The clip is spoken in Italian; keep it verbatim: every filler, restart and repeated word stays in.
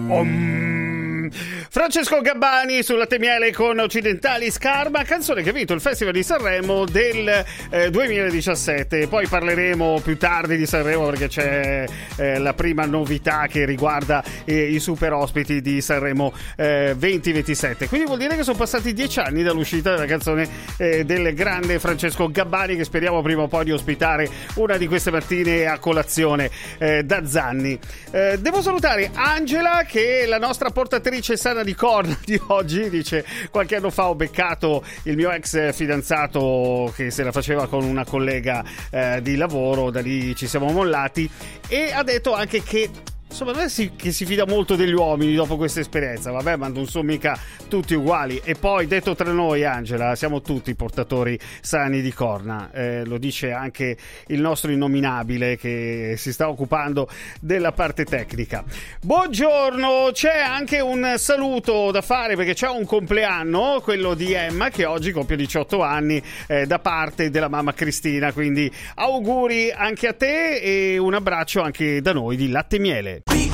Om. Francesco Gabbani sulla Temiele con Occidentali Scarma, canzone che ha vinto il Festival di Sanremo del eh, duemiladiciassette. Poi parleremo più tardi di Sanremo perché c'è eh, la prima novità che riguarda eh, i super ospiti di Sanremo eh, duemilaventisette. Quindi vuol dire che sono passati dieci anni dall'uscita della canzone eh, del grande Francesco Gabbani, che speriamo prima o poi di ospitare una di queste mattine a colazione eh, da Zanni. Eh, devo salutare Angela, che è la nostra portatrice sana di corna di oggi. Dice: qualche anno fa ho beccato il mio ex fidanzato che se la faceva con una collega eh, di lavoro, da lì ci siamo mollati, e ha detto anche che insomma non è si, che si fida molto degli uomini dopo questa esperienza. Vabbè, ma non sono mica tutti uguali. E poi, detto tra noi, Angela, siamo tutti portatori sani di corna. Eh, lo dice anche il nostro innominabile che si sta occupando della parte tecnica. Buongiorno, c'è anche un saluto da fare perché c'è un compleanno, quello di Emma, che oggi compie diciotto anni, eh, da parte della mamma Cristina. Quindi auguri anche a te e un abbraccio anche da noi di Latte Miele.